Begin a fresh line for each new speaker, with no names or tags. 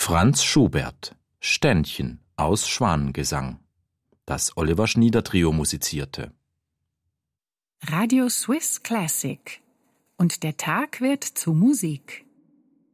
Franz Schubert, Ständchen aus Schwanengesang, das Oliver Schnieder Trio musizierte.
Radio Swiss Classic. Und der Tag wird zu Musik.